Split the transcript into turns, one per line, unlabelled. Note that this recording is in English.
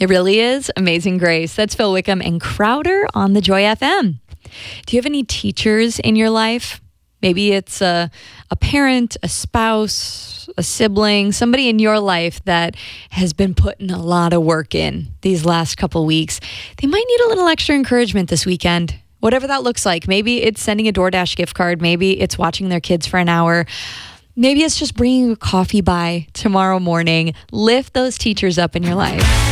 It really is Amazing Grace. That's Phil Wickham and Crowder on the Joy FM. Do you have any teachers in your life? Maybe it's a parent, a spouse, a sibling, somebody in your life that has been putting a lot of work in these last couple weeks. They might need a little extra encouragement this weekend, whatever that looks like. Maybe it's sending a DoorDash gift card. Maybe it's watching their kids for an hour. Maybe it's just bringing a coffee by tomorrow morning. Lift those teachers up in your life.